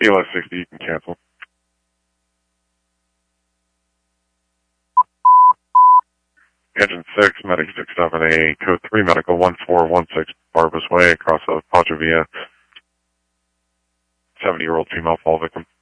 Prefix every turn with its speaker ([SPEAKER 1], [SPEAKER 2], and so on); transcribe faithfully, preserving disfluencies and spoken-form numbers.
[SPEAKER 1] E L S sixty, you can cancel. Engine six, Medic six seven A, Code three Medical one four one six, Barbas Way, across the Padre Villa. seventy-year-old female fall victim.